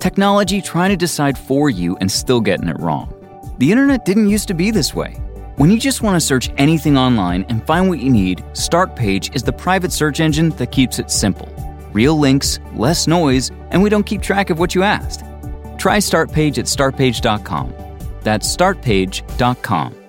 Technology trying to decide for you and still getting it wrong. The internet didn't used to be this way. When you just want to search anything online and find what you need, Startpage is the private search engine that keeps it simple. Real links, less noise, and we don't keep track of what you asked. Try Startpage at startpage.com. That's startpage.com.